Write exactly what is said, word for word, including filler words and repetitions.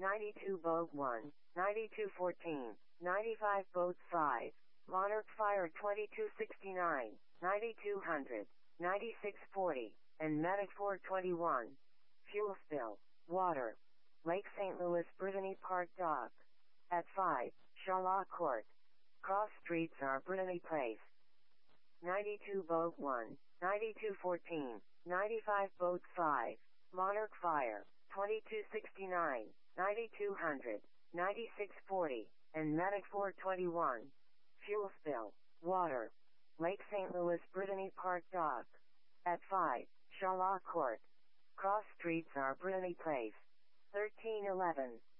ninety-two Boat one, ninety-two fourteen, ninety-five Boat five, Monarch Fire twenty-two sixty-nine, ninety-two hundred, ninety-six forty, and Medic four twenty-one. Fuel spill. Water. Lake Saint Louis Brittany Park Dock. At five, Shaw Court. Cross streets are Brittany Place. ninety-two Boat one, ninety-two fourteen, ninety-five Boat five, Monarch Fire, twenty-two sixty-nine, ninety-two hundred, ninety-six forty, and Medic four twenty-one. Fuel spill. Water. Lake Saint Louis Brittany Park Dock. At five, Shaw Court. Cross streets are Brittany Place. thirteen eleven.